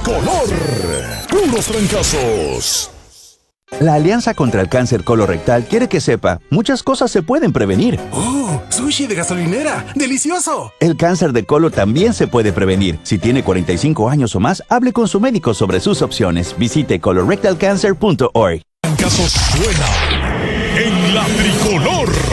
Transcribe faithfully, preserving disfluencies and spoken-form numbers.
tricolor. Puros trancazos. La Alianza contra el Cáncer Colorectal quiere que sepa, muchas cosas se pueden prevenir. ¡Oh! ¡Sushi de gasolinera! ¡Delicioso! El cáncer de colon también se puede prevenir. Si tiene cuarenta y cinco años o más, hable con su médico sobre sus opciones. Visite colorectal cancer punto org. Trancazos suena en la tricolor.